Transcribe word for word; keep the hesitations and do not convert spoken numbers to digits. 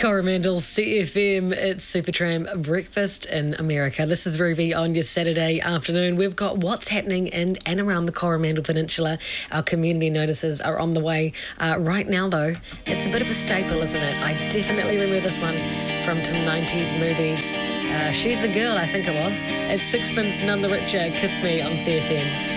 Coromandel, C F M, it's Supertram Breakfast in America. This is Ruby on your Saturday afternoon. We've got what's happening in and around the Coromandel Peninsula. Our community notices are on the way. Uh, right now, though, it's a bit of a staple, isn't it? I definitely remember this one from some nineties movies. Uh, She's the Girl, I think it was. It's Sixpence None the Richer, Kiss Me on C F M.